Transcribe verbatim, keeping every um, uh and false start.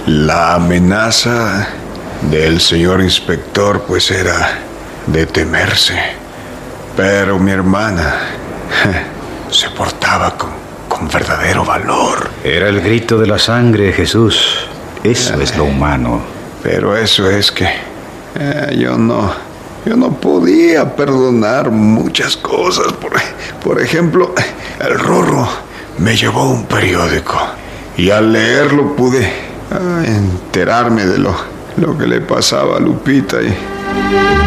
La amenaza del señor inspector pues era de temerse. Pero mi hermana se portaba con, con verdadero valor. Era el grito de la sangre, Jesús. Eso es lo humano. Pero eso es que eh, yo no, yo no podía perdonar muchas cosas. Por, por ejemplo, el Rorro me llevó un periódico y al leerlo pude ah, enterarme de lo, lo que le pasaba a Lupita y...